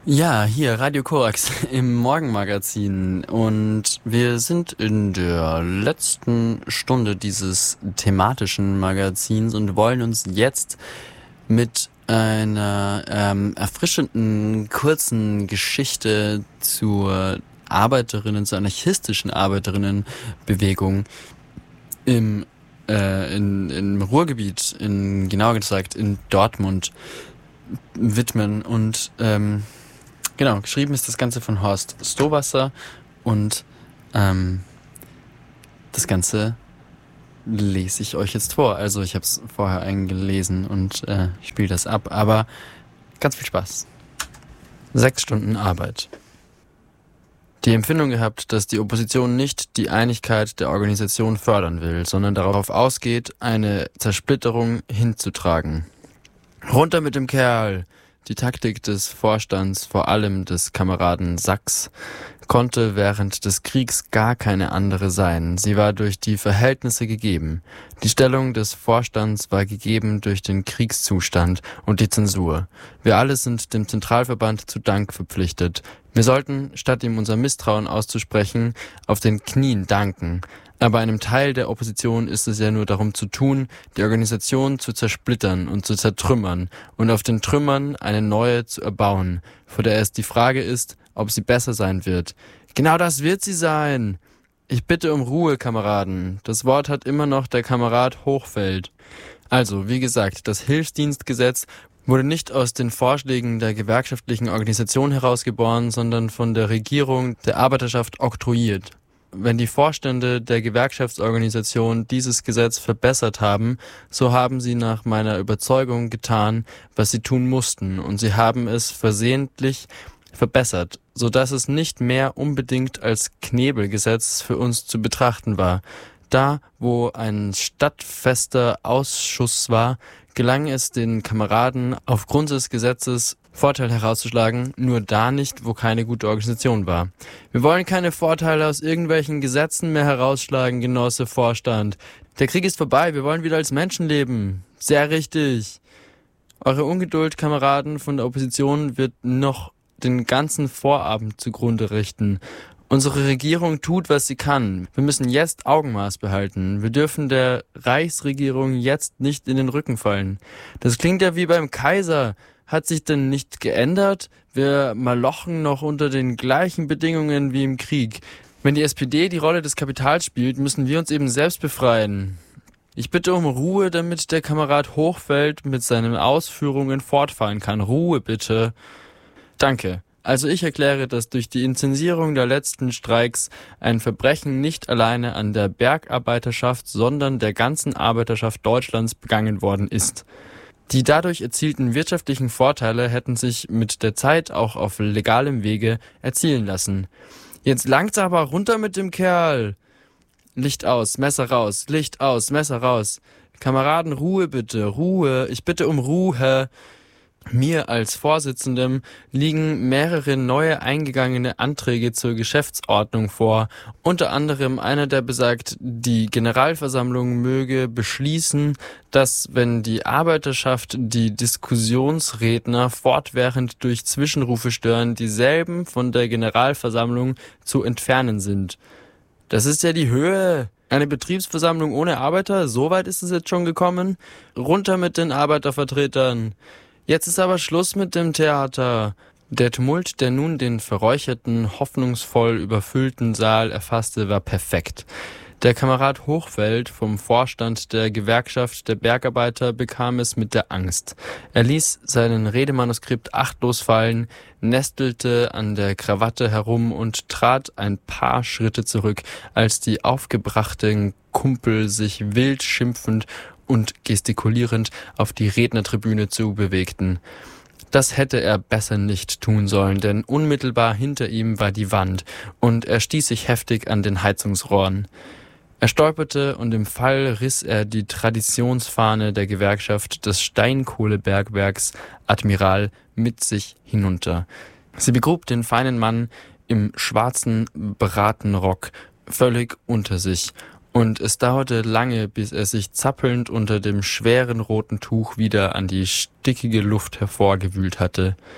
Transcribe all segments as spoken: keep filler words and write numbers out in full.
Ja, hier Radio Korax im Morgenmagazin und wir sind in der letzten Stunde dieses thematischen Magazins und wollen uns jetzt mit einer ähm, erfrischenden, kurzen Geschichte zur Arbeiterinnen, zur anarchistischen Arbeiterinnenbewegung im, äh, in, im Ruhrgebiet, in, genauer gesagt in Dortmund widmen und ähm, genau, geschrieben ist das Ganze von Horst Stowasser und ähm, das Ganze lese ich euch jetzt vor. Also ich habe es vorher eingelesen und äh, ich spiele das ab, aber ganz viel Spaß. Sechs Stunden Arbeit. Die Empfindung gehabt, dass die Opposition nicht die Einigkeit der Organisation fördern will, sondern darauf ausgeht, eine Zersplitterung hinzutragen. Runter mit dem Kerl! Die Taktik des Vorstands, vor allem des Kameraden Sachs, konnte während des Kriegs gar keine andere sein. Sie war durch die Verhältnisse gegeben. Die Stellung des Vorstands war gegeben durch den Kriegszustand und die Zensur. Wir alle sind dem Zentralverband zu Dank verpflichtet. Wir sollten, statt ihm unser Misstrauen auszusprechen, auf den Knien danken. Aber einem Teil der Opposition ist es ja nur darum zu tun, die Organisation zu zersplittern und zu zertrümmern und auf den Trümmern eine neue zu erbauen, vor der es die Frage ist, ob sie besser sein wird. Genau das wird sie sein! Ich bitte um Ruhe, Kameraden. Das Wort hat immer noch der Kamerad Hochfeld. Also, wie gesagt, das Hilfsdienstgesetz wurde nicht aus den Vorschlägen der gewerkschaftlichen Organisation herausgeboren, sondern von der Regierung der Arbeiterschaft oktroyiert. Wenn die Vorstände der Gewerkschaftsorganisation dieses Gesetz verbessert haben, so haben sie nach meiner Überzeugung getan, was sie tun mussten, und sie haben es versehentlich verbessert, so dass es nicht mehr unbedingt als Knebelgesetz für uns zu betrachten war. Da, wo ein stadtfester Ausschuss war, gelang es den Kameraden aufgrund des Gesetzes Vorteil herauszuschlagen, nur da nicht, wo keine gute Organisation war. Wir wollen keine Vorteile aus irgendwelchen Gesetzen mehr herausschlagen, Genosse Vorstand. Der Krieg ist vorbei, wir wollen wieder als Menschen leben. Sehr richtig. Eure Ungeduld, Kameraden von der Opposition, wird noch den ganzen Vorabend zugrunde richten. Unsere Regierung tut, was sie kann. Wir müssen jetzt Augenmaß behalten. Wir dürfen der Reichsregierung jetzt nicht in den Rücken fallen. Das klingt ja wie beim Kaiser. Hat sich denn nicht geändert? Wir malochen noch unter den gleichen Bedingungen wie im Krieg. Wenn die S P D die Rolle des Kapitals spielt, müssen wir uns eben selbst befreien. Ich bitte um Ruhe, damit der Kamerad Hochfeld mit seinen Ausführungen fortfahren kann. Ruhe bitte. Danke. Also ich erkläre, dass durch die Inzensierung der letzten Streiks ein Verbrechen nicht alleine an der Bergarbeiterschaft, sondern der ganzen Arbeiterschaft Deutschlands begangen worden ist. Die dadurch erzielten wirtschaftlichen Vorteile hätten sich mit der Zeit auch auf legalem Wege erzielen lassen. Jetzt langt's aber runter mit dem Kerl. Licht aus, Messer raus, Licht aus, Messer raus. Kameraden, Ruhe bitte, Ruhe, ich bitte um Ruhe. Mir als Vorsitzendem liegen mehrere neue eingegangene Anträge zur Geschäftsordnung vor. Unter anderem einer, der besagt, die Generalversammlung möge beschließen, dass, wenn die Arbeiterschaft die Diskussionsredner fortwährend durch Zwischenrufe stören, dieselben von der Generalversammlung zu entfernen sind. Das ist ja die Höhe. Eine Betriebsversammlung ohne Arbeiter? So weit ist es jetzt schon gekommen? Runter mit den Arbeitervertretern. Jetzt ist aber Schluss mit dem Theater. Der Tumult, der nun den verräucherten, hoffnungsvoll überfüllten Saal erfasste, war perfekt. Der Kamerad Hochfeld vom Vorstand der Gewerkschaft der Bergarbeiter bekam es mit der Angst. Er ließ seinen Redemanuskript achtlos fallen, nestelte an der Krawatte herum und trat ein paar Schritte zurück, als die aufgebrachten Kumpel sich wild schimpfend und gestikulierend auf die Rednertribüne zu bewegten. Das hätte er besser nicht tun sollen, denn unmittelbar hinter ihm war die Wand und er stieß sich heftig an den Heizungsrohren. Er stolperte und im Fall riss er die Traditionsfahne der Gewerkschaft des Steinkohlebergwerks Admiral mit sich hinunter. Sie begrub den feinen Mann im schwarzen Bratenrock völlig unter sich. Und es dauerte lange, bis er sich zappelnd unter dem schweren roten Tuch wieder an die stickige Luft hervorgewühlt hatte.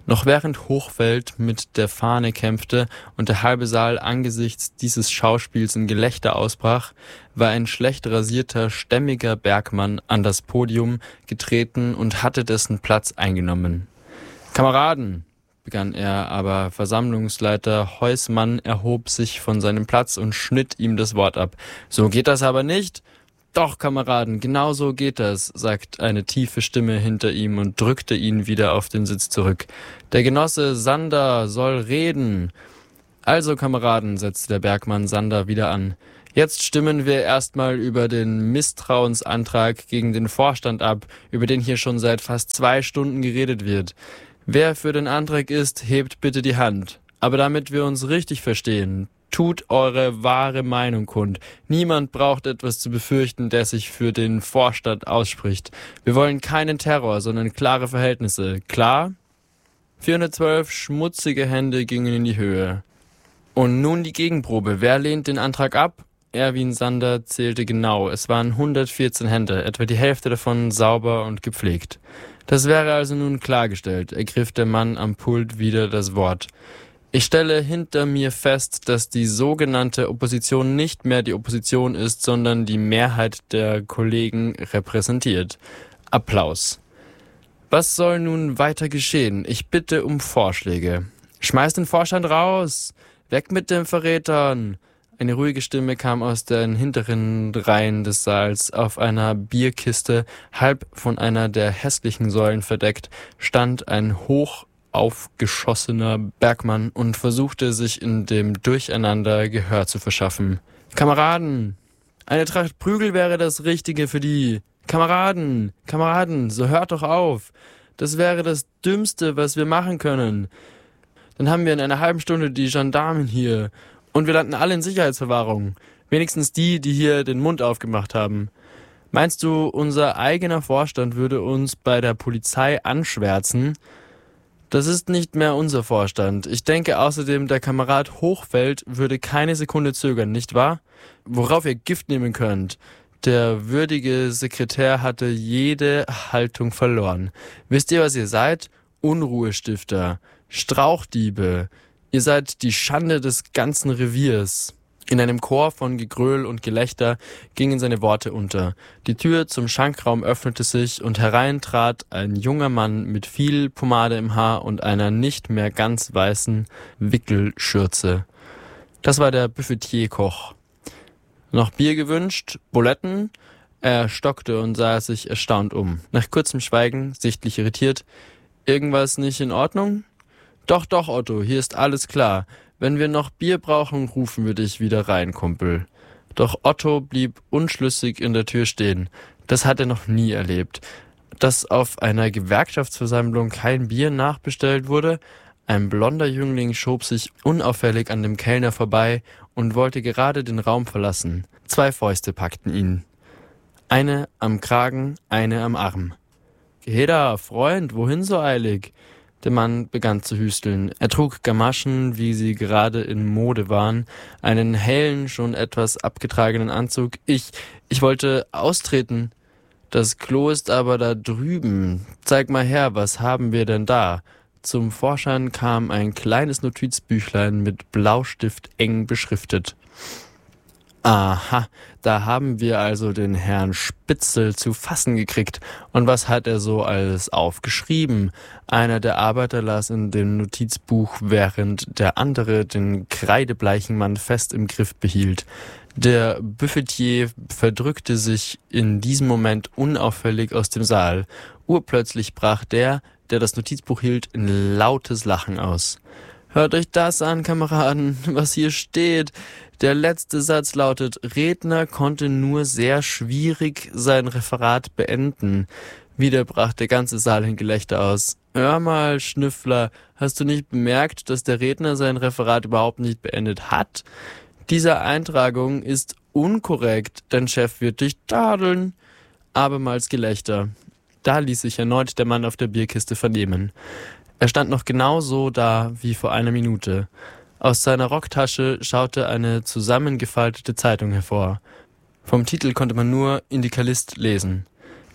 Noch während Hochfeld mit der Fahne kämpfte und der halbe Saal angesichts dieses Schauspiels in Gelächter ausbrach, war ein schlecht rasierter, stämmiger Bergmann an das Podium getreten und hatte dessen Platz eingenommen. »Kameraden«, begann er, aber Versammlungsleiter Heusmann erhob sich von seinem Platz und schnitt ihm das Wort ab. »So geht das aber nicht!« »Doch, Kameraden, genau so geht das«, sagt eine tiefe Stimme hinter ihm und drückte ihn wieder auf den Sitz zurück. »Der Genosse Sander soll reden.« »Also, Kameraden«, setzte der Bergmann Sander wieder an, »jetzt stimmen wir erstmal über den Misstrauensantrag gegen den Vorstand ab, über den hier schon seit fast zwei Stunden geredet wird. Wer für den Antrag ist, hebt bitte die Hand. Aber damit wir uns richtig verstehen, tut eure wahre Meinung kund. Niemand braucht etwas zu befürchten, der sich für den Vorstand ausspricht. Wir wollen keinen Terror, sondern klare Verhältnisse. Klar?« vierhundertzwölf schmutzige Hände gingen in die Höhe. Und nun die Gegenprobe. Wer lehnt den Antrag ab? Erwin Sander zählte genau. Es waren hundertvierzehn Hände, etwa die Hälfte davon sauber und gepflegt. Das wäre also nun klargestellt, ergriff der Mann am Pult wieder das Wort. Ich stelle hinter mir fest, dass die sogenannte Opposition nicht mehr die Opposition ist, sondern die Mehrheit der Kollegen repräsentiert. Applaus. Was soll nun weiter geschehen? Ich bitte um Vorschläge. Schmeiß den Vorstand raus! Weg mit den Verrätern! Eine ruhige Stimme kam aus den hinteren Reihen des Saals. Auf einer Bierkiste, halb von einer der hässlichen Säulen verdeckt, stand ein hoch aufgeschossener Bergmann und versuchte sich in dem Durcheinander Gehör zu verschaffen. »Kameraden, eine Tracht Prügel wäre das Richtige für die. Kameraden, Kameraden, so hört doch auf. Das wäre das Dümmste, was wir machen können. Dann haben wir in einer halben Stunde die Gendarmen hier und wir landen alle in Sicherheitsverwahrung. Wenigstens die, die hier den Mund aufgemacht haben. Meinst du, unser eigener Vorstand würde uns bei der Polizei anschwärzen? Das ist nicht mehr unser Vorstand. Ich denke außerdem, der Kamerad Hochfeld würde keine Sekunde zögern, nicht wahr? Worauf ihr Gift nehmen könnt. Der würdige Sekretär hatte jede Haltung verloren. Wisst ihr, was ihr seid? Unruhestifter, Strauchdiebe. Ihr seid die Schande des ganzen Reviers. In einem Chor von Gegröhl und Gelächter gingen seine Worte unter. Die Tür zum Schankraum öffnete sich und herein trat ein junger Mann mit viel Pomade im Haar und einer nicht mehr ganz weißen Wickelschürze. Das war der Buffetier-Koch. Noch Bier gewünscht? Buletten? Er stockte und sah sich erstaunt um. Nach kurzem Schweigen, sichtlich irritiert. Irgendwas nicht in Ordnung? Doch, doch, Otto, hier ist alles klar. Wenn wir noch Bier brauchen, rufen wir dich wieder rein, Kumpel. Doch Otto blieb unschlüssig in der Tür stehen. Das hat er noch nie erlebt. Dass auf einer Gewerkschaftsversammlung kein Bier nachbestellt wurde? Ein blonder Jüngling schob sich unauffällig an dem Kellner vorbei und wollte gerade den Raum verlassen. Zwei Fäuste packten ihn. Eine am Kragen, eine am Arm. »Geh da, Freund, wohin so eilig?« Der Mann begann zu hüsteln. Er trug Gamaschen, wie sie gerade in Mode waren, einen hellen, schon etwas abgetragenen Anzug. Ich, ich wollte austreten. Das Klo ist aber da drüben. Zeig mal her, was haben wir denn da? Zum Vorschein kam ein kleines Notizbüchlein mit Blaustift eng beschriftet. Aha, da haben wir also den Herrn Spitzel zu fassen gekriegt. Und was hat er so alles aufgeschrieben? Einer der Arbeiter las in dem Notizbuch, während der andere den kreidebleichen Mann fest im Griff behielt. Der Buffetier verdrückte sich in diesem Moment unauffällig aus dem Saal. Urplötzlich brach der, der das Notizbuch hielt, in lautes Lachen aus. »Hört euch das an, Kameraden, was hier steht. Der letzte Satz lautet, Redner konnte nur sehr schwierig sein Referat beenden.« Wieder brach der ganze Saal in Gelächter aus. »Hör mal, Schnüffler, hast du nicht bemerkt, dass der Redner sein Referat überhaupt nicht beendet hat? Diese Eintragung ist unkorrekt, dein Chef wird dich tadeln.« Abermals Gelächter. Da ließ sich erneut der Mann auf der Bierkiste vernehmen. Er stand noch genau so da wie vor einer Minute. Aus seiner Rocktasche schaute eine zusammengefaltete Zeitung hervor. Vom Titel konnte man nur Indikalist lesen.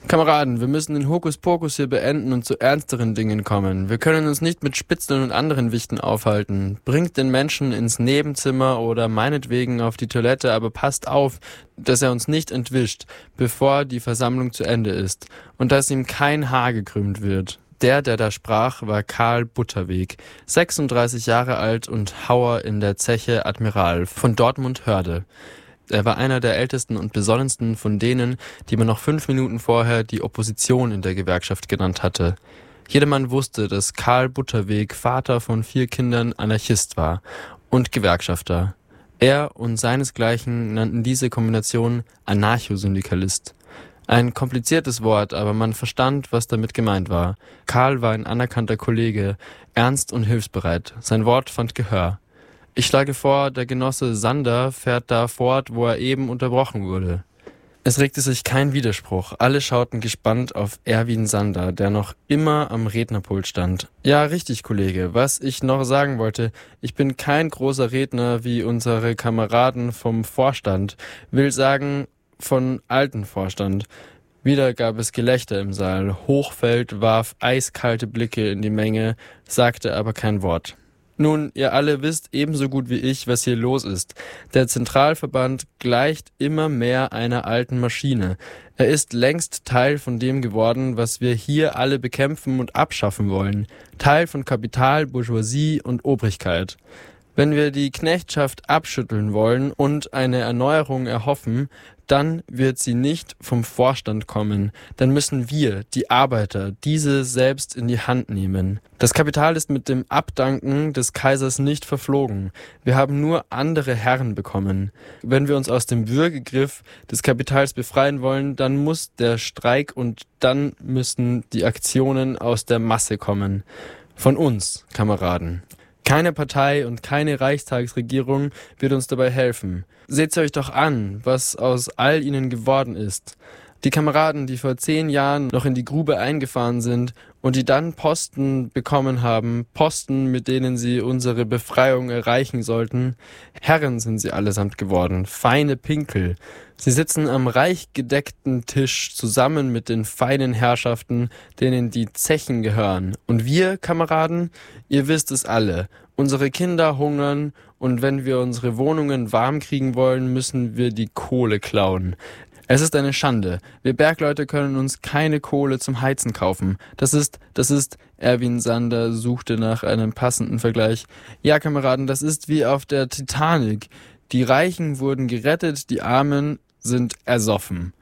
Kameraden, wir müssen den Hokuspokus hier beenden und zu ernsteren Dingen kommen. Wir können uns nicht mit Spitzeln und anderen Wichten aufhalten. Bringt den Menschen ins Nebenzimmer oder meinetwegen auf die Toilette, aber passt auf, dass er uns nicht entwischt, bevor die Versammlung zu Ende ist und dass ihm kein Haar gekrümmt wird. Der, der da sprach, war Karl Butterweg, sechsunddreißig Jahre alt und Hauer in der Zeche Admiral von Dortmund-Hörde. Er war einer der ältesten und besonnensten von denen, die man noch fünf Minuten vorher die Opposition in der Gewerkschaft genannt hatte. Jedermann wusste, dass Karl Butterweg, Vater von vier Kindern, Anarchist war und Gewerkschafter. Er und seinesgleichen nannten diese Kombination Anarchosyndikalist. Ein kompliziertes Wort, aber man verstand, was damit gemeint war. Karl war ein anerkannter Kollege, ernst und hilfsbereit. Sein Wort fand Gehör. Ich schlage vor, der Genosse Sander fährt da fort, wo er eben unterbrochen wurde. Es regte sich kein Widerspruch. Alle schauten gespannt auf Erwin Sander, der noch immer am Rednerpult stand. Ja, richtig, Kollege. Was ich noch sagen wollte, ich bin kein großer Redner wie unsere Kameraden vom Vorstand. Will sagen, von alten Vorstand. Wieder gab es Gelächter im Saal. Hochfeld warf eiskalte Blicke in die Menge, sagte aber kein Wort. Nun, ihr alle wisst ebenso gut wie ich, was hier los ist. Der Zentralverband gleicht immer mehr einer alten Maschine. Er ist längst Teil von dem geworden, was wir hier alle bekämpfen und abschaffen wollen. Teil von Kapital, Bourgeoisie und Obrigkeit. Wenn wir die Knechtschaft abschütteln wollen und eine Erneuerung erhoffen, dann wird sie nicht vom Vorstand kommen. Dann müssen wir, die Arbeiter, diese selbst in die Hand nehmen. Das Kapital ist mit dem Abdanken des Kaisers nicht verflogen. Wir haben nur andere Herren bekommen. Wenn wir uns aus dem Würgegriff des Kapitals befreien wollen, dann muss der Streik und dann müssen die Aktionen aus der Masse kommen. Von uns, Kameraden. Keine Partei und keine Reichstagsregierung wird uns dabei helfen. Seht's euch doch an, was aus all ihnen geworden ist. Die Kameraden, die vor zehn Jahren noch in die Grube eingefahren sind und die dann Posten bekommen haben, Posten, mit denen sie unsere Befreiung erreichen sollten, Herren sind sie allesamt geworden, feine Pinkel. Sie sitzen am reich gedeckten Tisch zusammen mit den feinen Herrschaften, denen die Zechen gehören. Und wir, Kameraden, ihr wisst es alle, unsere Kinder hungern und wenn wir unsere Wohnungen warm kriegen wollen, müssen wir die Kohle klauen. Es ist eine Schande. Wir Bergleute können uns keine Kohle zum Heizen kaufen. Das ist, das ist, Erwin Sander suchte nach einem passenden Vergleich. Ja, Kameraden, das ist wie auf der Titanic. Die Reichen wurden gerettet, die Armen sind ersoffen.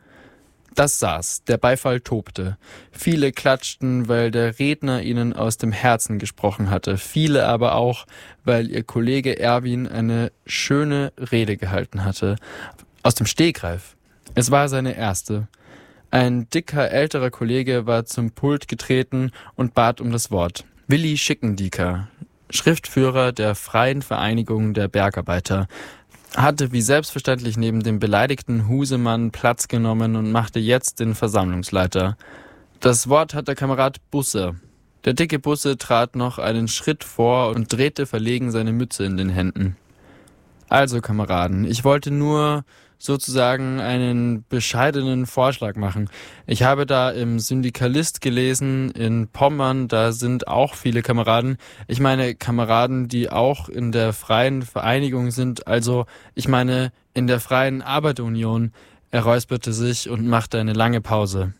Das saß, der Beifall tobte. Viele klatschten, weil der Redner ihnen aus dem Herzen gesprochen hatte. Viele aber auch, weil ihr Kollege Erwin eine schöne Rede gehalten hatte. Aus dem Stegreif. Es war seine erste. Ein dicker, älterer Kollege war zum Pult getreten und bat um das Wort. Willi Schickendieker, Schriftführer der Freien Vereinigung der Bergarbeiter, hatte wie selbstverständlich neben dem beleidigten Husemann Platz genommen und machte jetzt den Versammlungsleiter. Das Wort hat der Kamerad Busse. Der dicke Busse trat noch einen Schritt vor und drehte verlegen seine Mütze in den Händen. Also, Kameraden, ich wollte nur sozusagen einen bescheidenen Vorschlag machen. Ich habe da im Syndikalist gelesen, in Pommern, da sind auch viele Kameraden. Ich meine Kameraden, die auch in der Freien Vereinigung sind, also ich meine in der Freien Arbeiterunion. Er räusperte sich und machte eine lange Pause.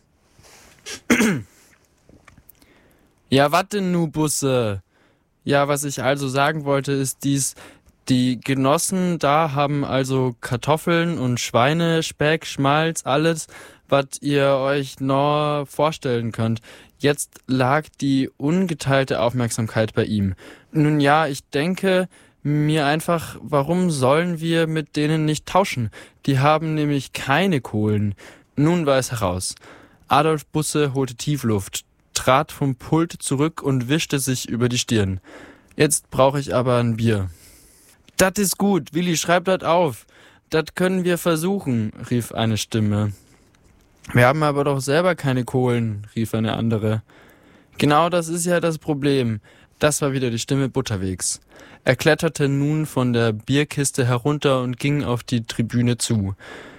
Ja, wat denn nu, Busse? Ja, was ich also sagen wollte, ist dies: Die Genossen da haben also Kartoffeln und Schweine, Speck, Schmalz, alles, was ihr euch nur vorstellen könnt. Jetzt lag die ungeteilte Aufmerksamkeit bei ihm. Nun ja, ich denke mir einfach, warum sollen wir mit denen nicht tauschen? Die haben nämlich keine Kohlen. Nun war es heraus. Adolf Busse holte Tiefluft, trat vom Pult zurück und wischte sich über die Stirn. Jetzt brauche ich aber ein Bier. Das ist gut, Willi, schreib das auf. Das können wir versuchen, rief eine Stimme. Wir haben aber doch selber keine Kohlen, rief eine andere. Genau das ist ja das Problem. Das war wieder die Stimme Butterwegs. Er kletterte nun von der Bierkiste herunter und ging auf die Tribüne zu.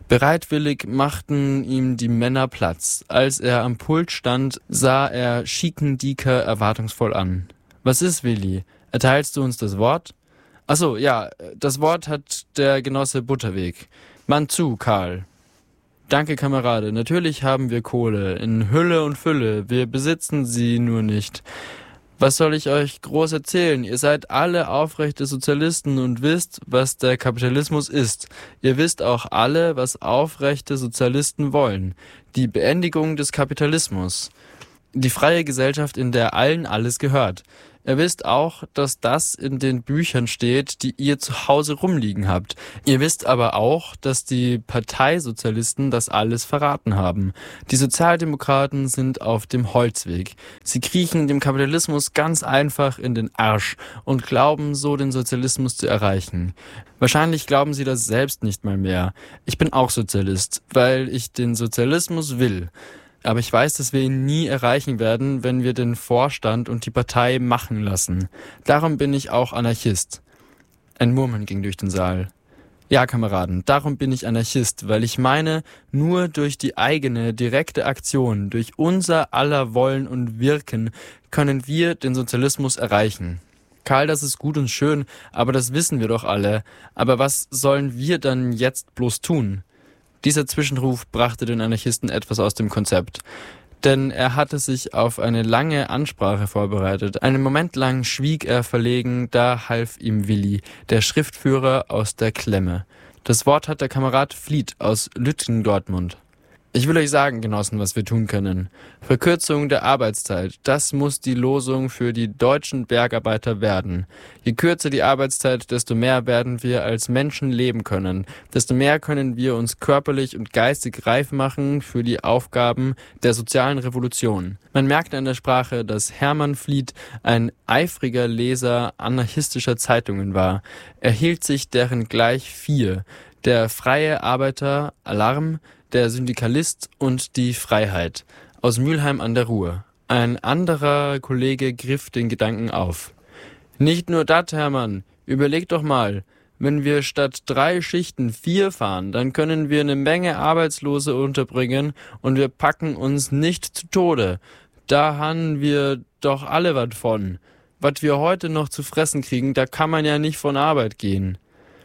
Bereitwillig machten ihm die Männer Platz. Als er am Pult stand, sah er Schiekendieker erwartungsvoll an. »Was ist, Willi? Erteilst du uns das Wort?« »Ach so, ja, das Wort hat der Genosse Butterweg. Mann zu, Karl.« »Danke, Kamerade. Natürlich haben wir Kohle, in Hülle und Fülle. Wir besitzen sie nur nicht. Was soll ich euch groß erzählen? Ihr seid alle aufrechte Sozialisten und wisst, was der Kapitalismus ist. Ihr wisst auch alle, was aufrechte Sozialisten wollen. Die Beendigung des Kapitalismus. Die freie Gesellschaft, in der allen alles gehört. Ihr wisst auch, dass das in den Büchern steht, die ihr zu Hause rumliegen habt. Ihr wisst aber auch, dass die Parteisozialisten das alles verraten haben. Die Sozialdemokraten sind auf dem Holzweg. Sie kriechen dem Kapitalismus ganz einfach in den Arsch und glauben so, den Sozialismus zu erreichen. Wahrscheinlich glauben sie das selbst nicht mal mehr. Ich bin auch Sozialist, weil ich den Sozialismus will. Aber ich weiß, dass wir ihn nie erreichen werden, wenn wir den Vorstand und die Partei machen lassen. Darum bin ich auch Anarchist. Ein Murmeln ging durch den Saal. Ja, Kameraden, darum bin ich Anarchist, weil ich meine, nur durch die eigene, direkte Aktion, durch unser aller Wollen und Wirken, können wir den Sozialismus erreichen. Karl, das ist gut und schön, aber das wissen wir doch alle. Aber was sollen wir dann jetzt bloß tun? Dieser Zwischenruf brachte den Anarchisten etwas aus dem Konzept. Denn er hatte sich auf eine lange Ansprache vorbereitet. Einen Moment lang schwieg er verlegen, da half ihm Willi, der Schriftführer aus der Klemme. Das Wort hat der Kamerad Fliet aus Lütgendortmund. Ich will euch sagen, Genossen, was wir tun können. Verkürzung der Arbeitszeit, das muss die Losung für die deutschen Bergarbeiter werden. Je kürzer die Arbeitszeit, desto mehr werden wir als Menschen leben können. Desto mehr können wir uns körperlich und geistig reif machen für die Aufgaben der sozialen Revolution. Man merkt an der Sprache, dass Hermann Fliet ein eifriger Leser anarchistischer Zeitungen war. Er hielt sich deren gleich vier. Der Freie Arbeiter, Alarm, der Syndikalist und die Freiheit aus Mülheim an der Ruhr. Ein anderer Kollege griff den Gedanken auf. Nicht nur das, Hermann, überleg doch mal, wenn wir statt drei Schichten vier fahren, dann können wir eine Menge Arbeitslose unterbringen und wir packen uns nicht zu Tode. Da haben wir doch alle was von. Was wir heute noch zu fressen kriegen, da kann man ja nicht von Arbeit gehen.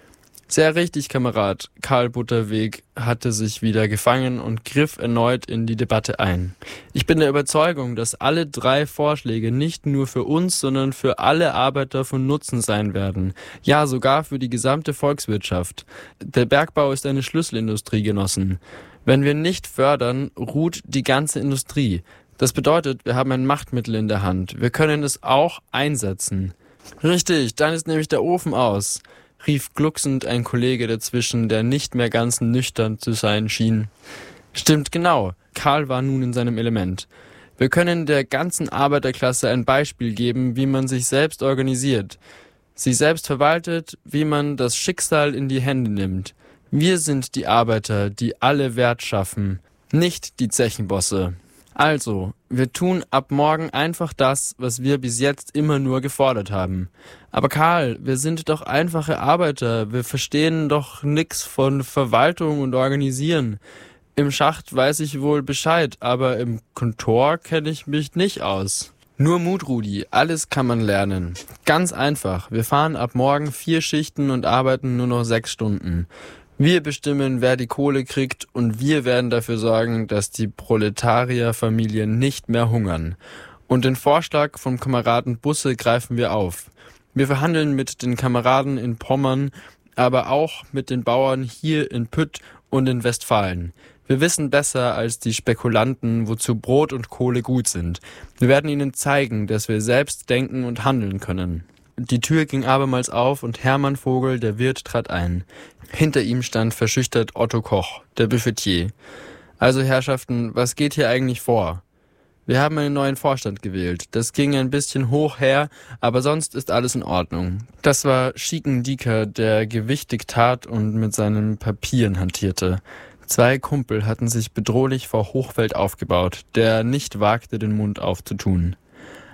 Sehr richtig, Kamerad. Karl Butterweg hatte sich wieder gefangen und griff erneut in die Debatte ein. Ich bin der Überzeugung, dass alle drei Vorschläge nicht nur für uns, sondern für alle Arbeiter von Nutzen sein werden. Ja, sogar für die gesamte Volkswirtschaft. Der Bergbau ist eine Schlüsselindustrie, Genossen. Wenn wir nicht fördern, ruht die ganze Industrie. Das bedeutet, wir haben ein Machtmittel in der Hand. Wir können es auch einsetzen. Richtig, dann ist nämlich der Ofen aus, rief glucksend ein Kollege dazwischen, der nicht mehr ganz nüchtern zu sein schien. Stimmt genau, Karl war nun in seinem Element. Wir können der ganzen Arbeiterklasse ein Beispiel geben, wie man sich selbst organisiert, sie selbst verwaltet, wie man das Schicksal in die Hände nimmt. Wir sind die Arbeiter, die alle Wert schaffen, nicht die Zechenbosse. Also, wir tun ab morgen einfach das, was wir bis jetzt immer nur gefordert haben. Aber Karl, wir sind doch einfache Arbeiter, wir verstehen doch nix von Verwaltung und Organisieren. Im Schacht weiß ich wohl Bescheid, aber im Kontor kenne ich mich nicht aus. Nur Mut, Rudi, alles kann man lernen. Ganz einfach, wir fahren ab morgen vier Schichten und arbeiten nur noch sechs Stunden. Wir bestimmen, wer die Kohle kriegt und wir werden dafür sorgen, dass die Proletarierfamilien nicht mehr hungern. Und den Vorschlag vom Kameraden Busse greifen wir auf. Wir verhandeln mit den Kameraden in Pommern, aber auch mit den Bauern hier in Pütt und in Westfalen. Wir wissen besser als die Spekulanten, wozu Brot und Kohle gut sind. Wir werden ihnen zeigen, dass wir selbst denken und handeln können. Die Tür ging abermals auf und Hermann Vogel, der Wirt, trat ein. Hinter ihm stand verschüchtert Otto Koch, der Buffetier. Also Herrschaften, was geht hier eigentlich vor? Wir haben einen neuen Vorstand gewählt. Das ging ein bisschen hoch her, aber sonst ist alles in Ordnung. Das war Schiekendieker, der gewichtig tat und mit seinen Papieren hantierte. Zwei Kumpel hatten sich bedrohlich vor Hochfeld aufgebaut, der nicht wagte, den Mund aufzutun.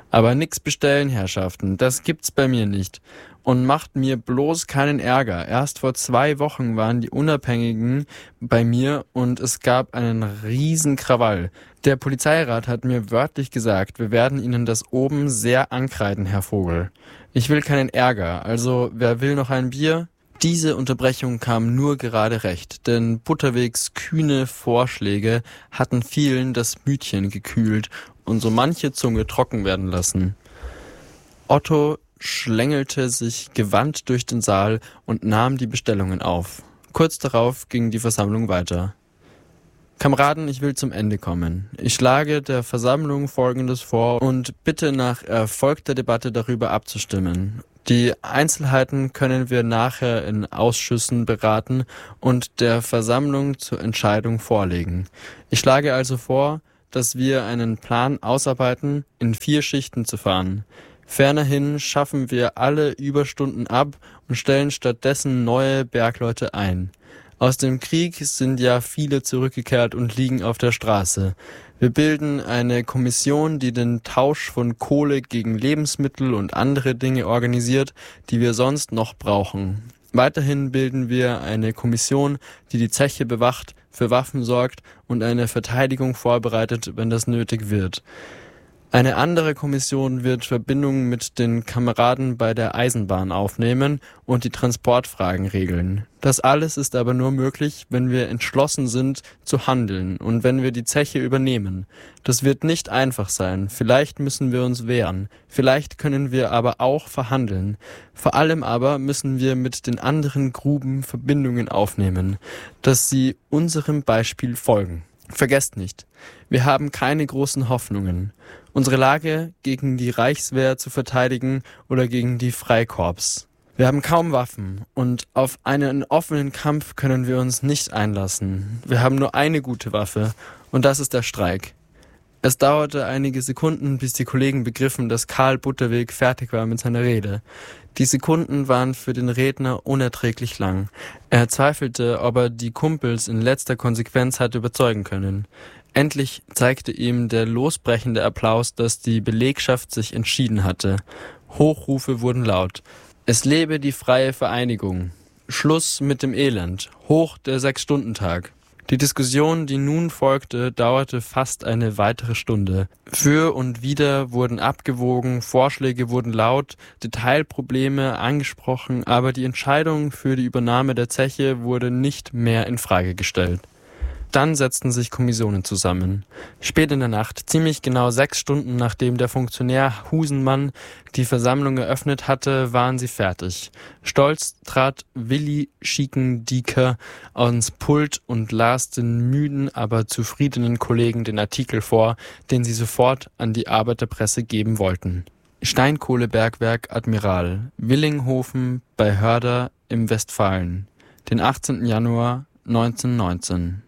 Aber nix bestellen, Herrschaften, das gibt's bei mir nicht. Und macht mir bloß keinen Ärger. Erst vor zwei Wochen waren die Unabhängigen bei mir und es gab einen riesen Krawall. Der Polizeirat hat mir wörtlich gesagt, wir werden Ihnen das oben sehr ankreiden, Herr Vogel. Ich will keinen Ärger, also wer will noch ein Bier? Diese Unterbrechung kam nur gerade recht, denn Butterwegs kühne Vorschläge hatten vielen das Mütchen gekühlt und so manche Zunge trocken werden lassen. Otto schlängelte sich gewandt durch den Saal und nahm die Bestellungen auf. Kurz darauf ging die Versammlung weiter. Kameraden, ich will zum Ende kommen. Ich schlage der Versammlung Folgendes vor und bitte nach erfolgter Debatte darüber abzustimmen. Die Einzelheiten können wir nachher in Ausschüssen beraten und der Versammlung zur Entscheidung vorlegen. Ich schlage also vor, dass wir einen Plan ausarbeiten, in vier Schichten zu fahren. Fernerhin schaffen wir alle Überstunden ab und stellen stattdessen neue Bergleute ein. Aus dem Krieg sind ja viele zurückgekehrt und liegen auf der Straße. Wir bilden eine Kommission, die den Tausch von Kohle gegen Lebensmittel und andere Dinge organisiert, die wir sonst noch brauchen. Weiterhin bilden wir eine Kommission, die die Zeche bewacht, für Waffen sorgt und eine Verteidigung vorbereitet, wenn das nötig wird. Eine andere Kommission wird Verbindungen mit den Kameraden bei der Eisenbahn aufnehmen und die Transportfragen regeln. Das alles ist aber nur möglich, wenn wir entschlossen sind zu handeln und wenn wir die Zeche übernehmen. Das wird nicht einfach sein. Vielleicht müssen wir uns wehren. Vielleicht können wir aber auch verhandeln. Vor allem aber müssen wir mit den anderen Gruben Verbindungen aufnehmen, dass sie unserem Beispiel folgen. Vergesst nicht, wir haben keine großen Hoffnungen. Unsere Lage gegen die Reichswehr zu verteidigen oder gegen die Freikorps. Wir haben kaum Waffen und auf einen offenen Kampf können wir uns nicht einlassen. Wir haben nur eine gute Waffe und das ist der Streik. Es dauerte einige Sekunden, bis die Kollegen begriffen, dass Karl Butterweg fertig war mit seiner Rede. Die Sekunden waren für den Redner unerträglich lang. Er zweifelte, ob er die Kumpels in letzter Konsequenz hatte überzeugen können. Endlich zeigte ihm der losbrechende Applaus, dass die Belegschaft sich entschieden hatte. Hochrufe wurden laut. Es lebe die freie Vereinigung. Schluss mit dem Elend. Hoch der Sechs-Stunden-Tag. Die Diskussion, die nun folgte, dauerte fast eine weitere Stunde. Für und wider wurden abgewogen, Vorschläge wurden laut, Detailprobleme angesprochen, aber die Entscheidung für die Übernahme der Zeche wurde nicht mehr in Frage gestellt. Dann setzten sich Kommissionen zusammen. Spät in der Nacht, ziemlich genau sechs Stunden nachdem der Funktionär Husenmann die Versammlung eröffnet hatte, waren sie fertig. Stolz trat Willi Schiekendieker ans Pult und las den müden, aber zufriedenen Kollegen den Artikel vor, den sie sofort an die Arbeiterpresse geben wollten. Steinkohlebergwerk Admiral, Willinghofen bei Hörder im Westfalen, den achtzehnten Januar neunzehnhundertneunzehn.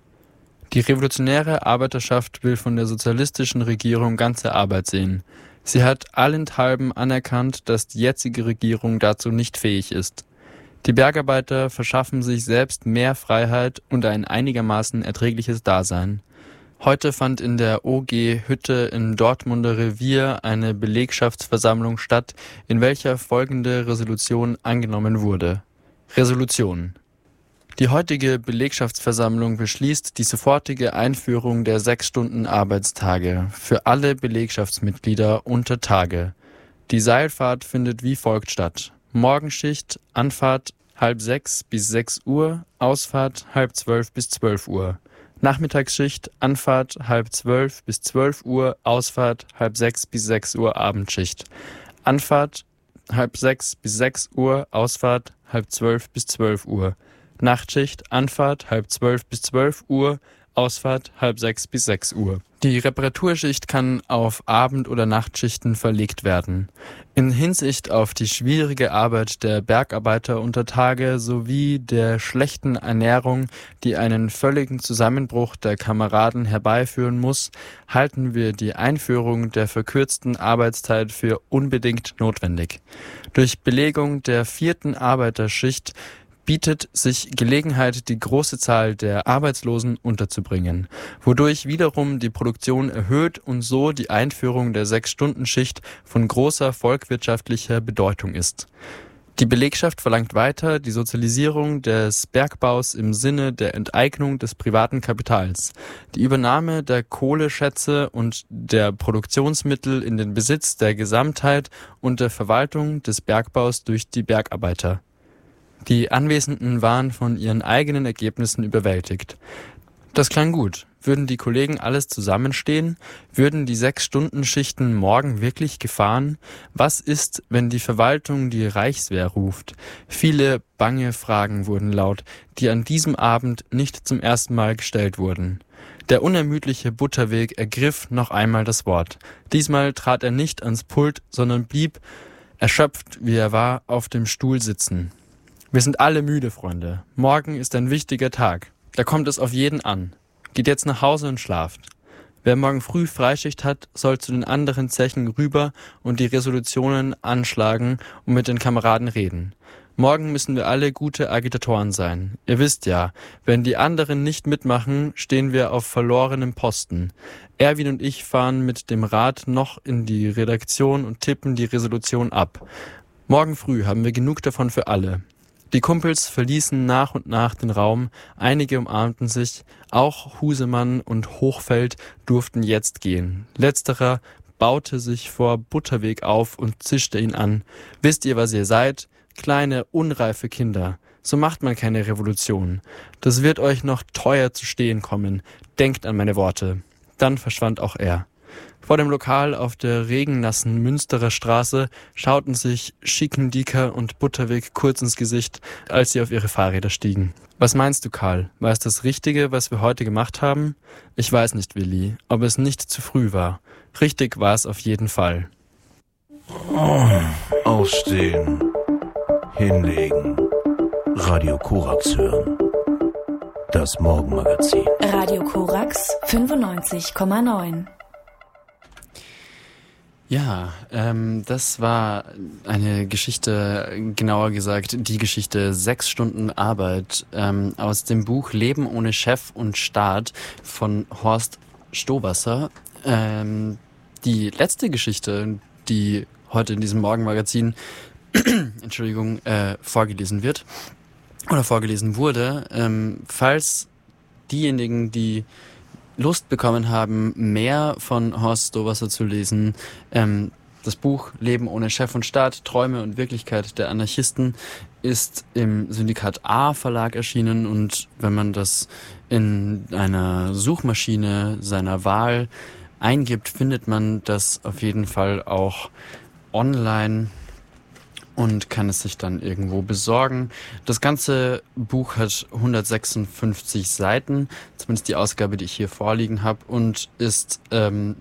Die revolutionäre Arbeiterschaft will von der sozialistischen Regierung ganze Arbeit sehen. Sie hat allenthalben anerkannt, dass die jetzige Regierung dazu nicht fähig ist. Die Bergarbeiter verschaffen sich selbst mehr Freiheit und ein einigermaßen erträgliches Dasein. Heute fand in der O G Hütte im Dortmunder Revier eine Belegschaftsversammlung statt, in welcher folgende Resolution angenommen wurde. Resolution: Die heutige Belegschaftsversammlung beschließt die sofortige Einführung der Sechs-Stunden-Arbeitstage für alle Belegschaftsmitglieder unter Tage. Die Seilfahrt findet wie folgt statt: Morgenschicht, Anfahrt halb sechs bis sechs Uhr, Ausfahrt halb zwölf bis zwölf Uhr. Nachmittagsschicht, Anfahrt halb zwölf bis zwölf Uhr, Ausfahrt halb sechs bis sechs Uhr, Abendschicht. Anfahrt halb sechs bis sechs Uhr, Ausfahrt halb zwölf bis zwölf Uhr. Nachtschicht, Anfahrt halb zwölf bis zwölf Uhr, Ausfahrt halb sechs bis sechs Uhr. Die Reparaturschicht kann auf Abend- oder Nachtschichten verlegt werden. In Hinsicht auf die schwierige Arbeit der Bergarbeiter unter Tage sowie der schlechten Ernährung, die einen völligen Zusammenbruch der Kameraden herbeiführen muss, halten wir die Einführung der verkürzten Arbeitszeit für unbedingt notwendig. Durch Belegung der vierten Arbeiterschicht bietet sich Gelegenheit, die große Zahl der Arbeitslosen unterzubringen, wodurch wiederum die Produktion erhöht und so die Einführung der Sechs-Stunden-Schicht von großer volkswirtschaftlicher Bedeutung ist. Die Belegschaft verlangt weiter die Sozialisierung des Bergbaus im Sinne der Enteignung des privaten Kapitals, die Übernahme der Kohleschätze und der Produktionsmittel in den Besitz der Gesamtheit und der Verwaltung des Bergbaus durch die Bergarbeiter. Die Anwesenden waren von ihren eigenen Ergebnissen überwältigt. Das klang gut. Würden die Kollegen alles zusammenstehen? Würden die Sechs-Stunden-Schichten morgen wirklich gefahren? Was ist, wenn die Verwaltung die Reichswehr ruft? Viele bange Fragen wurden laut, die an diesem Abend nicht zum ersten Mal gestellt wurden. Der unermüdliche Butterweg ergriff noch einmal das Wort. Diesmal trat er nicht ans Pult, sondern blieb, erschöpft wie er war, auf dem Stuhl sitzen. Wir sind alle müde, Freunde. Morgen ist ein wichtiger Tag. Da kommt es auf jeden an. Geht jetzt nach Hause und schlaft. Wer morgen früh Freischicht hat, soll zu den anderen Zechen rüber und die Resolutionen anschlagen und mit den Kameraden reden. Morgen müssen wir alle gute Agitatoren sein. Ihr wisst ja, wenn die anderen nicht mitmachen, stehen wir auf verlorenem Posten. Erwin und ich fahren mit dem Rad noch in die Redaktion und tippen die Resolution ab. Morgen früh haben wir genug davon für alle. Die Kumpels verließen nach und nach den Raum, einige umarmten sich, auch Husemann und Hochfeld durften jetzt gehen. Letzterer baute sich vor Butterweg auf und zischte ihn an. Wisst ihr, was ihr seid? Kleine, unreife Kinder. So macht man keine Revolution. Das wird euch noch teuer zu stehen kommen. Denkt an meine Worte. Dann verschwand auch er. Vor dem Lokal auf der regennassen Münsterer Straße schauten sich Schickendiker und Butterweg kurz ins Gesicht, als sie auf ihre Fahrräder stiegen. Was meinst du, Karl? War es das Richtige, was wir heute gemacht haben? Ich weiß nicht, Willi, ob es nicht zu früh war. Richtig war es auf jeden Fall. Oh, aufstehen, hinlegen, Radio Korax hören. Das Morgenmagazin. Radio Korax fünfundneunzig Komma neun. Ja, ähm, das war eine Geschichte, genauer gesagt die Geschichte Sechs Stunden Arbeit ähm, aus dem Buch Leben ohne Chef und Staat von Horst Stowasser. Ähm, die letzte Geschichte, die heute in diesem Morgenmagazin Entschuldigung, äh, vorgelesen wird oder vorgelesen wurde, ähm, falls diejenigen, die Lust bekommen haben, mehr von Horst Stowasser zu lesen. Ähm, das Buch Leben ohne Chef und Staat, Träume und Wirklichkeit der Anarchisten ist im Syndikat A Verlag erschienen und wenn man das in einer Suchmaschine seiner Wahl eingibt, findet man das auf jeden Fall auch online und kann es sich dann irgendwo besorgen. Das ganze Buch hat hundertsechsundfünfzig Seiten, zumindest die Ausgabe, die ich hier vorliegen habe, und ist ähm,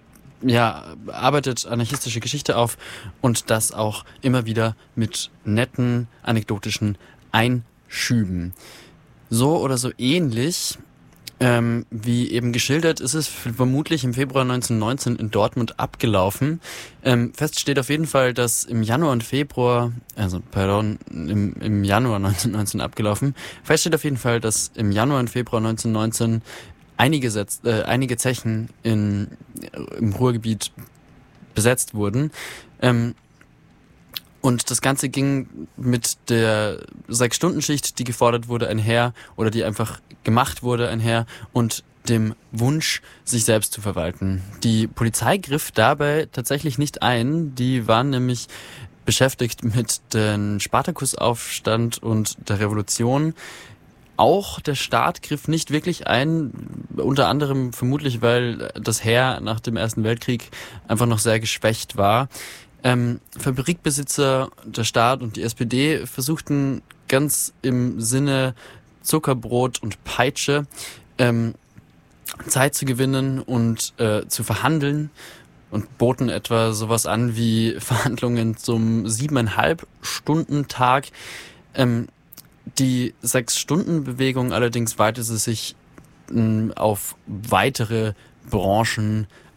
ja arbeitet anarchistische Geschichte auf und das auch immer wieder mit netten anekdotischen Einschüben. So oder so ähnlich Ähm, wie eben geschildert, ist es vermutlich im Februar neunzehnhundertneunzehn in Dortmund abgelaufen. Ähm, fest steht auf jeden Fall, dass im Januar und Februar, also pardon, im, im Januar neunzehnhundertneunzehn abgelaufen. Fest steht auf jeden Fall, dass im Januar und Februar neunzehnhundertneunzehn einige, Setz, äh, einige Zechen in, im Ruhrgebiet besetzt wurden. Ähm, Und das Ganze ging mit der Sechs-Stunden-Schicht, die gefordert wurde, einher oder die einfach gemacht wurde, einher und dem Wunsch, sich selbst zu verwalten. Die Polizei griff dabei tatsächlich nicht ein. Die waren nämlich beschäftigt mit dem Spartakusaufstand und der Revolution. Auch der Staat griff nicht wirklich ein, unter anderem vermutlich, weil das Heer nach dem Ersten Weltkrieg einfach noch sehr geschwächt war. Ähm, Fabrikbesitzer, der Staat und die S P D versuchten ganz im Sinne Zuckerbrot und Peitsche ähm, Zeit zu gewinnen und äh, zu verhandeln und boten etwa sowas an wie Verhandlungen zum siebeneinhalb Stunden Tag. Ähm, die Sechs-Stunden-Bewegung allerdings weitete sich mh, auf weitere Branchen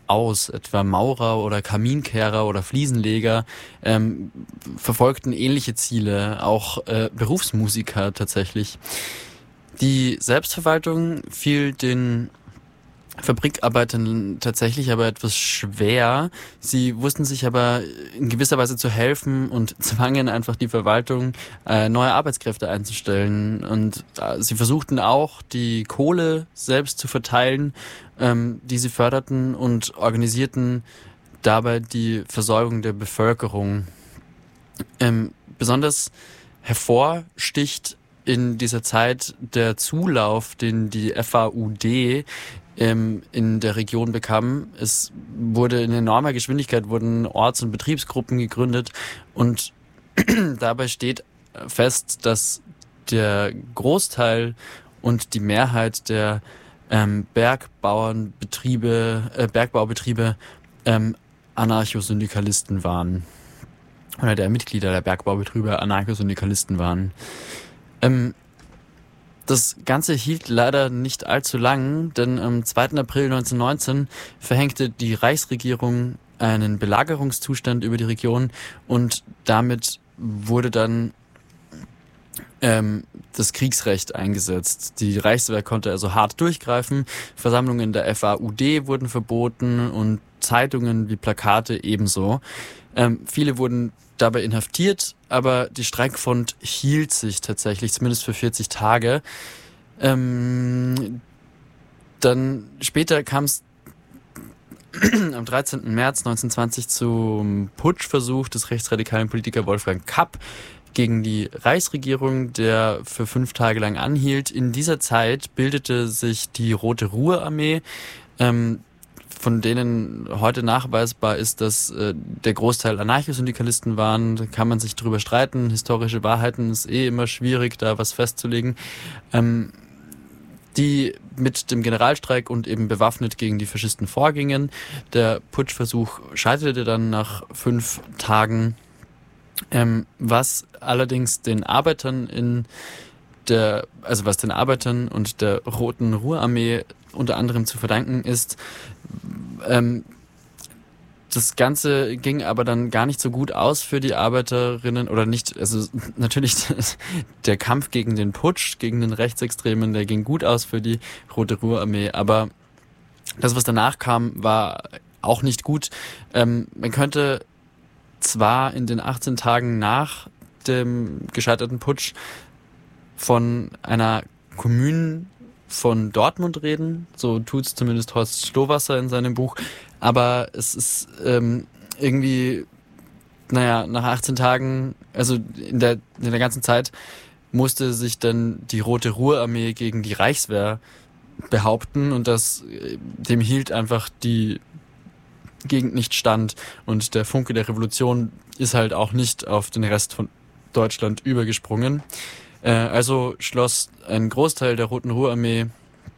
aus. Etwa Maurer oder Kaminkehrer oder Fliesenleger ähm, verfolgten ähnliche Ziele, auch äh, Berufsmusiker tatsächlich. Die Selbstverwaltung fiel den Fabrikarbeitern tatsächlich aber etwas schwer. Sie wussten sich aber in gewisser Weise zu helfen und zwangen einfach die Verwaltung, äh, neue Arbeitskräfte einzustellen. Und äh, sie versuchten auch, die Kohle selbst zu verteilen, ähm, die sie förderten, und organisierten dabei die Versorgung der Bevölkerung. Ähm, besonders hervorsticht in dieser Zeit der Zulauf, den die F A U D ähm, in der Region bekam. Es wurde in enormer Geschwindigkeit, wurden Orts- und Betriebsgruppen gegründet, und dabei steht fest, dass der Großteil und die Mehrheit der ähm, Bergbauernbetriebe, äh, Bergbaubetriebe ähm, Anarchosyndikalisten waren. Oder der Mitglieder der Bergbaubetriebe Anarchosyndikalisten waren. Ähm, das Ganze hielt leider nicht allzu lang, denn am zweiten April neunzehnhundertneunzehn verhängte die Reichsregierung einen Belagerungszustand über die Region, und damit wurde dann ähm, das Kriegsrecht eingesetzt. Die Reichswehr konnte also hart durchgreifen, Versammlungen der F A U D wurden verboten und Zeitungen wie Plakate ebenso. Ähm, viele wurden dabei inhaftiert, aber die Streikfront hielt sich tatsächlich, zumindest für vierzig Tage. Ähm, dann später kam es am dreizehnten März neunzehnhundertzwanzig zum Putschversuch des rechtsradikalen Politikers Wolfgang Kapp gegen die Reichsregierung, der für fünf Tage lang anhielt. In dieser Zeit bildete sich die Rote Ruhrarmee, ähm, von denen heute nachweisbar ist, dass äh, der Großteil Anarchosyndikalisten waren. Da kann man sich drüber streiten. Historische Wahrheiten ist eh immer schwierig, da was festzulegen. Ähm, die mit dem Generalstreik und eben bewaffnet gegen die Faschisten vorgingen. Der Putschversuch scheiterte dann nach fünf Tagen, ähm, was allerdings den Arbeitern in der, also was den Arbeitern und der Roten Ruhrarmee unter anderem zu verdanken ist. Ähm, das Ganze ging aber dann gar nicht so gut aus für die Arbeiterinnen, oder nicht, also natürlich der Kampf gegen den Putsch, gegen den Rechtsextremen, der ging gut aus für die Rote Ruhrarmee, aber das, was danach kam, war auch nicht gut. Ähm, man könnte zwar in den achtzehn Tagen nach dem gescheiterten Putsch von einer Kommune von Dortmund reden, so tut's zumindest Horst Stowasser in seinem Buch, aber es ist ähm, irgendwie, naja, nach achtzehn Tagen, also in der, in der ganzen Zeit musste sich dann die Rote Ruhrarmee gegen die Reichswehr behaupten, und das, dem hielt einfach die Gegend nicht stand, und der Funke der Revolution ist halt auch nicht auf den Rest von Deutschland übergesprungen. Also schloss ein Großteil der Roten Ruhrarmee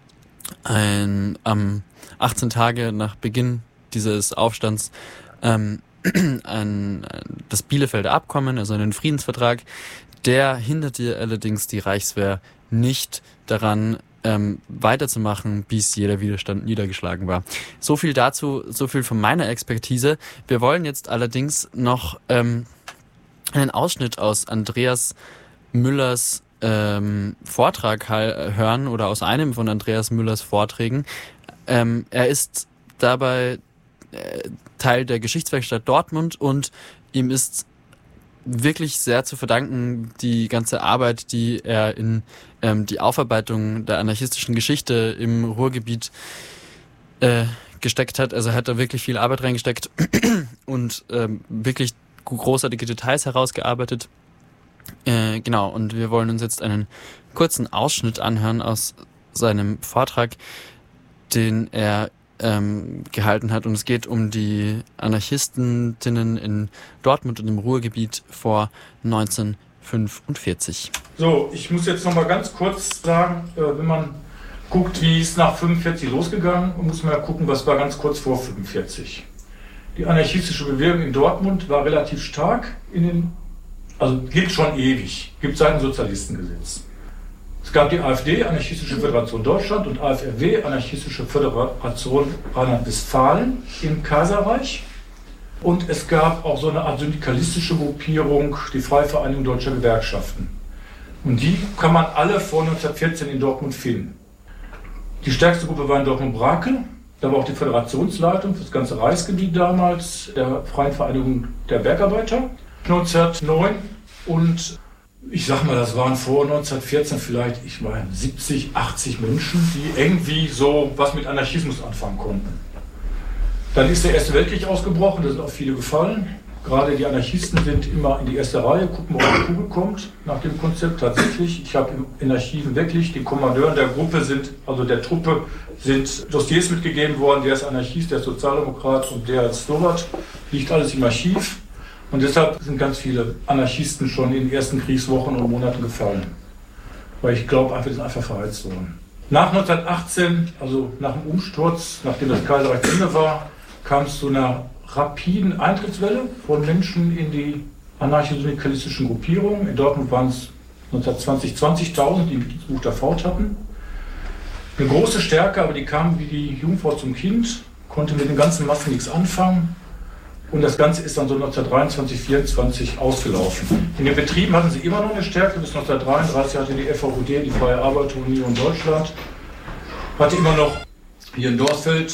ein, am achtzehn Tage nach Beginn dieses Aufstands ähm, ein, das Bielefelder Abkommen, also einen Friedensvertrag. Der hinderte allerdings die Reichswehr nicht daran, ähm, weiterzumachen, bis jeder Widerstand niedergeschlagen war. So viel dazu, so viel von meiner Expertise. Wir wollen jetzt allerdings noch ähm, einen Ausschnitt aus Andreas Müllers ähm, Vortrag hören, oder aus einem von Andreas Müllers Vorträgen. Ähm, er ist dabei äh, Teil der Geschichtswerkstatt Dortmund, und ihm ist wirklich sehr zu verdanken die ganze Arbeit, die er in ähm, die Aufarbeitung der anarchistischen Geschichte im Ruhrgebiet äh, gesteckt hat. Also er hat da wirklich viel Arbeit reingesteckt und ähm, wirklich großartige Details herausgearbeitet. Äh, genau, und wir wollen uns jetzt einen kurzen Ausschnitt anhören aus seinem Vortrag, den er ähm, gehalten hat. Und es geht um die Anarchistinnen in Dortmund und im Ruhrgebiet vor neunzehnhundertfünfundvierzig. So, ich muss jetzt nochmal ganz kurz sagen, äh, wenn man guckt, wie ist nach fünfundvierzig losgegangen, muss man ja gucken, was war ganz kurz vor fünfundvierzig. Die anarchistische Bewegung in Dortmund war relativ stark in den, also gibt schon ewig, gibt seit dem Sozialistengesetz. Es gab die AfD, Anarchistische Föderation Deutschland, und A F R W, Anarchistische Föderation Rheinland-Westfalen im Kaiserreich. Und es gab auch so eine Art syndikalistische Gruppierung, die Freie Vereinigung Deutscher Gewerkschaften. Und die kann man alle vor neunzehnhundertvierzehn in Dortmund finden. Die stärkste Gruppe war in Dortmund-Brakel. Da war auch die Föderationsleitung für das ganze Reichsgebiet damals, der Freien Vereinigung der Bergarbeiter, neunzehnhundertneun. Und ich sag mal, das waren vor neunzehnhundertvierzehn vielleicht, ich meine, siebzig, achtzig Menschen, die irgendwie so was mit Anarchismus anfangen konnten. Dann ist der Erste Weltkrieg ausgebrochen, da sind auch viele gefallen. Gerade die Anarchisten sind immer in die erste Reihe, gucken, wo die Kugel kommt, nach dem Konzept tatsächlich. Ich habe in Archiven wirklich, den Kommandeuren der Gruppe sind, also der Truppe, sind Dossiers mitgegeben worden, der ist Anarchist, der ist Sozialdemokrat und der ist sowas. Liegt alles im Archiv. Und deshalb sind ganz viele Anarchisten schon in den ersten Kriegswochen und Monaten gefallen. Weil ich glaube, einfach, die sind einfach verheizt worden. Nach neunzehnhundertachtzehn, also nach dem Umsturz, nachdem das Kaiserreich zu Ende war, kam es zu einer rapiden Eintrittswelle von Menschen in die anarcho-syndikalistischen Gruppierungen. In Dortmund waren es neunzehnhundertzwanzig zwanzigtausend, die ein Mitgliedsbuch der F hatten. Eine große Stärke, aber die kamen wie die Jungfrau zum Kind, konnte mit den ganzen Massen nichts anfangen. Und das Ganze ist dann so neunzehnhundertdreiundzwanzig, vierundzwanzig ausgelaufen. In den Betrieben hatten sie immer noch eine Stärke. Bis neunzehnhundertdreiunddreißig hatte die F V U D, die Freie Arbeiterunion Deutschland, hatte immer noch hier in Dorsfeld,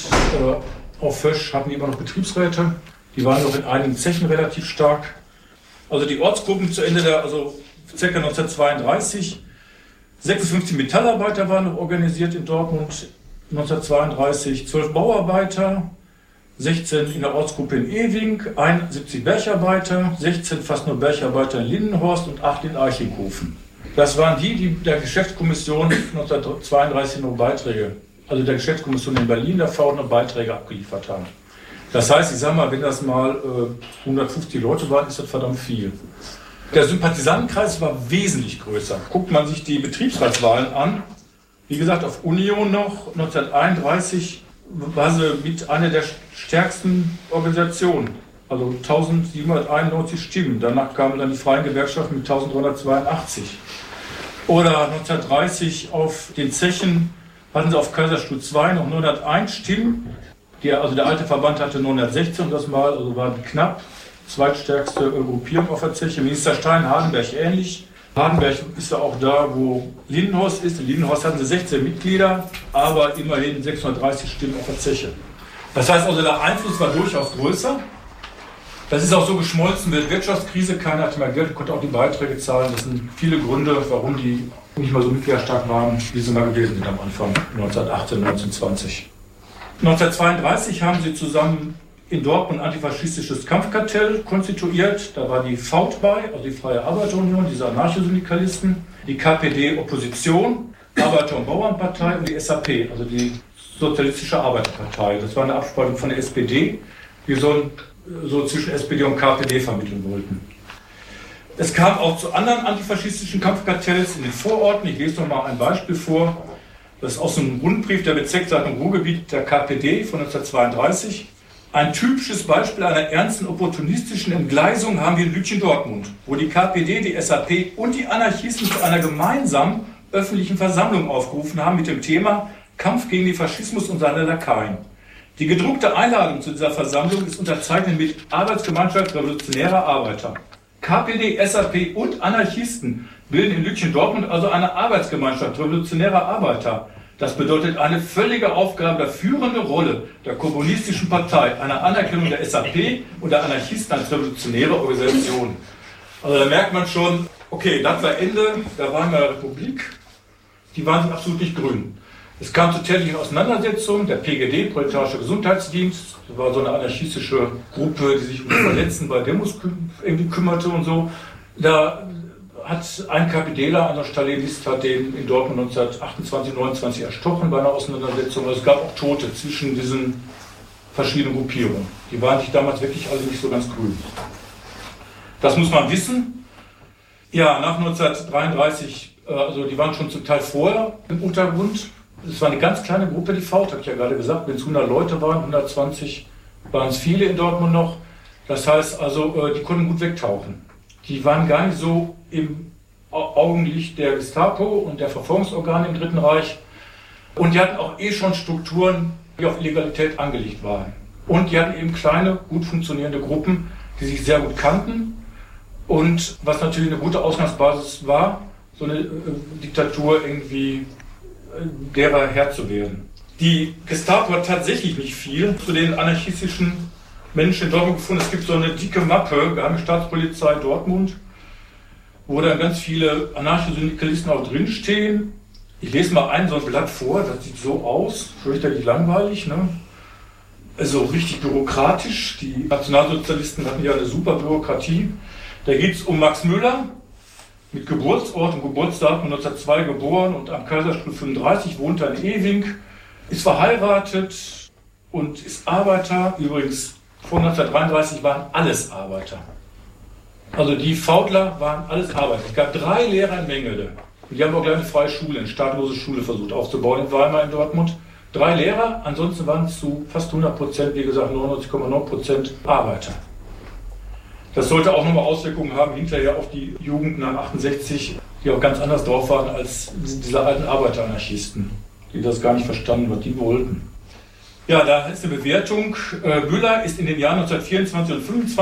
äh, auf Fösch hatten die immer noch Betriebsräte. Die waren noch in einigen Zechen relativ stark. Also die Ortsgruppen zu Ende der, also ca. neunzehnhundertzweiunddreißig, sechsundfünfzig Metallarbeiter waren noch organisiert in Dortmund, neunzehnhundertzweiunddreißig zwölf Bauarbeiter, sechzehn in der Ortsgruppe in Ewing, einundsiebzig Bergarbeiter, sechzehn fast nur Bergarbeiter in Lindenhorst und acht in Archinghofen. Das waren die, die der Geschäftskommission neunzehnhundertzweiunddreißig noch Beiträge, also der Geschäftskommission in Berlin, der V noch Beiträge abgeliefert haben. Das heißt, ich sage mal, wenn das mal äh, hundertfünfzig Leute waren, ist das verdammt viel. Der Sympathisantenkreis war wesentlich größer. Guckt man sich die Betriebsratswahlen an, wie gesagt, auf Union noch, neunzehnhunderteinunddreißig war sie mit einer der stärksten Organisationen, also eintausendsiebenhunderteinundneunzig Stimmen. Danach kamen dann die Freien Gewerkschaften mit eintausenddreihundertzweiundachtzig. Oder neunzehnhundertdreißig auf den Zechen hatten sie auf Kaiserstuhl zwei noch neunhunderteins Stimmen. Der, also der alte Verband hatte neunhundertsechzehn das Mal, also war knapp. Zweitstärkste Gruppierung auf der Zeche. Minister Stein, Hardenberg ähnlich. Hardenberg ist ja auch da, wo Lindenhorst ist. In Lindenhorst hatten sie sechzehn Mitglieder, aber immerhin sechshundertdreißig Stimmen auf der Zeche. Das heißt also, der Einfluss war durchaus größer. Das ist auch so geschmolzen mit der Wirtschaftskrise. Keiner hatte mehr Geld, konnte auch die Beiträge zahlen. Das sind viele Gründe, warum die nicht mal so mitgliederstark waren, wie sie mal gewesen sind am Anfang, neunzehnhundertachtzehn, neunzehnhundertzwanzig. neunzehnhundertzweiunddreißig haben sie zusammen in Dortmund ein antifaschistisches Kampfkartell konstituiert. Da war die V bei, also die Freie Arbeiterunion, diese Anarchosyndikalisten, die K P D Opposition, Arbeiter- und Bauernpartei und die S A P, also die Sozialistische Arbeiterpartei. Das war eine Abspaltung von der S P D, die so, so zwischen S P D und K P D vermitteln wollten. Es kam auch zu anderen antifaschistischen Kampfkartells in den Vororten. Ich lese noch mal ein Beispiel vor. Das ist aus einem Rundbrief der Bezirksleitung Ruhrgebiet der K P D von neunzehnhundertzweiunddreißig. Ein typisches Beispiel einer ernsten opportunistischen Entgleisung haben wir in Lütchen-Dortmund, wo die K P D, die S A P und die Anarchisten zu einer gemeinsamen öffentlichen Versammlung aufgerufen haben mit dem Thema Kampf gegen den Faschismus und seine Lakaien. Die gedruckte Einladung zu dieser Versammlung ist unterzeichnet mit Arbeitsgemeinschaft Revolutionärer Arbeiter. K P D, S A P und Anarchisten bilden in Lütchen-Dortmund also eine Arbeitsgemeinschaft Revolutionärer Arbeiter. Das bedeutet eine völlige Aufgabe der führenden Rolle der kommunistischen Partei, eine Anerkennung der S A P und der Anarchisten als revolutionäre Organisation. Also da merkt man schon, okay, das war Ende, da waren wir in der Republik, die waren absolut nicht grün. Es kam zu tätlichen Auseinandersetzungen, der P G D, Proletarischer Gesundheitsdienst, das war so eine anarchistische Gruppe, die sich um die Verletzten bei Demos irgendwie kümmerte und so. Da hat ein KPDler, ein Stalinist, hat den in Dortmund neunzehnhundertachtundzwanzig, neunundzwanzig erstochen bei einer Auseinandersetzung. Also es gab auch Tote zwischen diesen verschiedenen Gruppierungen. Die waren sich damals wirklich alle nicht so ganz grün. Das muss man wissen. Ja, nach neunzehnhundertdreiunddreißig, also die waren schon zum Teil vorher im Untergrund. Es war eine ganz kleine Gruppe, die V, habe ich ja gerade gesagt. Wenn es hundert Leute waren, hundertzwanzig waren es viele in Dortmund noch. Das heißt also, die konnten gut wegtauchen. Die waren gar nicht so im Augenlicht der Gestapo und der Verfolgungsorgane im Dritten Reich. Und die hatten auch eh schon Strukturen, die auf Illegalität angelegt waren. Und die hatten eben kleine, gut funktionierende Gruppen, die sich sehr gut kannten. Und was natürlich eine gute Ausgangsbasis war, so eine äh, Diktatur irgendwie äh, derer Herr zu werden. Die Gestapo hat tatsächlich nicht viel zu den anarchistischen Menschen in Dortmund gefunden. Es gibt so eine dicke Mappe, Geheime Staatspolizei Dortmund, wo dann ganz viele Anarchosyndikalisten auch drinstehen. Ich lese mal ein so ein Blatt vor, das sieht so aus, fürchterlich langweilig, ne? Also richtig bürokratisch. Die Nationalsozialisten hatten ja eine super Bürokratie. Da geht es um Max Müller, mit Geburtsort und Geburtsdatum neunzehnhundertzwei geboren und am Kaiserstuhl fünfunddreißig, wohnt er in Ewing, ist verheiratet und ist Arbeiter. Übrigens, vor neunzehnhundertdreiunddreißig waren alles Arbeiter. Also die Faudler waren alles Arbeiter. Es gab drei Lehrer in Mengelde. Und die haben auch gleich eine freie Schule, eine staatlose Schule versucht aufzubauen in Weimar in Dortmund. Drei Lehrer, ansonsten waren es zu fast hundert Prozent, wie gesagt neunundneunzig Komma neun Prozent Arbeiter. Das sollte auch nochmal Auswirkungen haben hinterher auf die Jugend nach achtundsechzig, die auch ganz anders drauf waren als diese alten Arbeiteranarchisten, die das gar nicht verstanden, was die wollten. Ja, da ist eine Bewertung. Müller ist in den Jahren neunzehnhundertvierundzwanzig und fünfundzwanzig